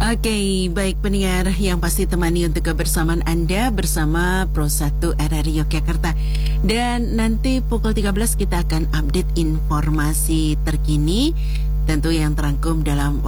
Oke, baik pendengar yang pasti temani untuk kebersamaan Anda bersama Pro 1 RRI Yogyakarta. Dan nanti pukul 13 kita akan update informasi terkini tentu yang terangkum dalam